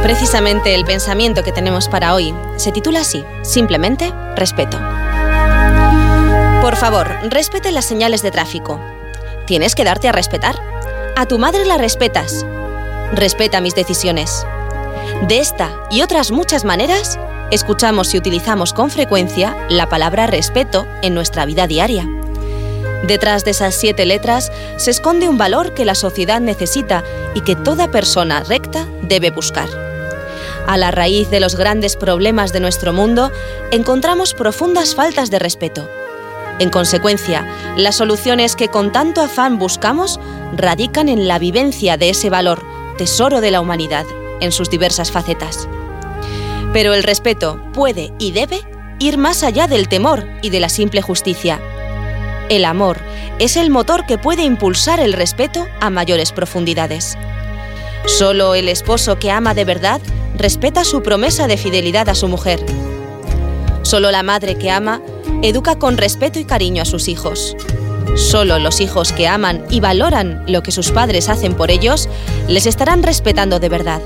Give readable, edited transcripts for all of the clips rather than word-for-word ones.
Precisamente el pensamiento que tenemos para hoy se titula así, simplemente respeto. Por favor, respete las señales de tráfico. Tienes que darte a respetar. A tu madre la respetas. Respeta mis decisiones. De esta y otras muchas maneras, escuchamos y utilizamos con frecuencia la palabra respeto en nuestra vida diaria. Detrás de esas 7 letras se esconde un valor que la sociedad necesita y que toda persona recta debe buscar. A la raíz de los grandes problemas de nuestro mundo, encontramos profundas faltas de respeto. En consecuencia, las soluciones que con tanto afán buscamos radican en la vivencia de ese valor, tesoro de la humanidad, en sus diversas facetas. Pero el respeto puede y debe ir más allá del temor y de la simple justicia. El amor es el motor que puede impulsar el respeto a mayores profundidades. Solo el esposo que ama de verdad respeta su promesa de fidelidad a su mujer. Solo la madre que ama educa con respeto y cariño a sus hijos. Solo los hijos que aman y valoran lo que sus padres hacen por ellos les estarán respetando de verdad.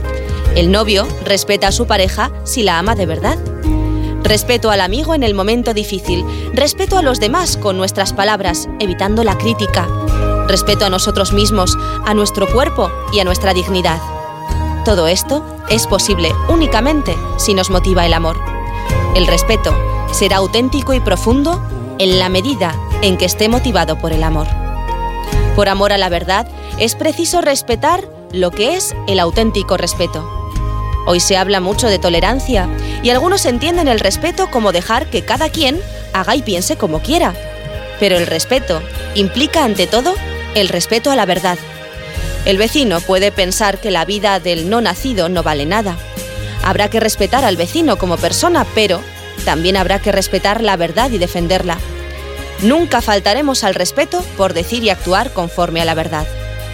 El novio respeta a su pareja si la ama de verdad. Respeto al amigo en el momento difícil. Respeto a los demás con nuestras palabras, evitando la crítica. Respeto a nosotros mismos, a nuestro cuerpo y a nuestra dignidad. Todo esto es posible únicamente si nos motiva el amor. El respeto será auténtico y profundo en la medida en que esté motivado por el amor. Por amor a la verdad, es preciso respetar lo que es el auténtico respeto. Hoy se habla mucho de tolerancia y algunos entienden el respeto como dejar que cada quien haga y piense como quiera. Pero el respeto implica ante todo el respeto a la verdad. El vecino puede pensar que la vida del no nacido no vale nada. Habrá que respetar al vecino como persona, pero también habrá que respetar la verdad y defenderla. Nunca faltaremos al respeto por decir y actuar conforme a la verdad.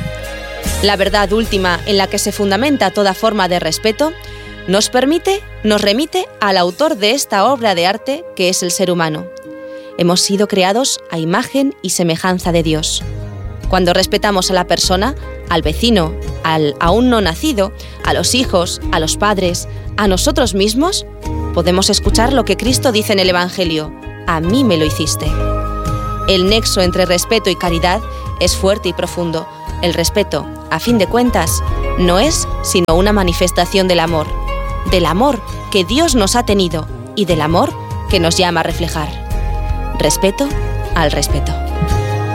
La verdad última en la que se fundamenta toda forma de respeto nos remite al autor de esta obra de arte que es el ser humano. Hemos sido creados a imagen y semejanza de Dios. Cuando respetamos a la persona, al vecino, al aún no nacido, a los hijos, a los padres, a nosotros mismos, podemos escuchar lo que Cristo dice en el Evangelio: a mí me lo hiciste. El nexo entre respeto y caridad es fuerte y profundo. El respeto, a fin de cuentas, no es sino una manifestación del amor que Dios nos ha tenido y del amor que nos llama a reflejar. Respeto al respeto.